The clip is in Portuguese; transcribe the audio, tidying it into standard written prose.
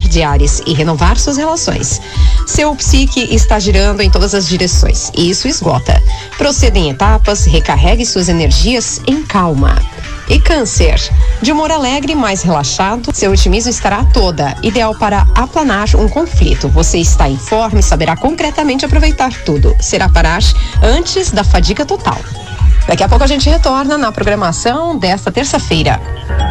de Áries e renovar suas relações. Seu psique está girando em todas as direções e isso esgota. Proceda em etapas, recarregue suas energias em calma. E Câncer, de humor alegre, mais relaxado, seu otimismo estará a toda, ideal para aplanar um conflito. Você está em forma e saberá concretamente aproveitar tudo. Será parar antes da fadiga total. Daqui a pouco a gente retorna na programação desta terça-feira.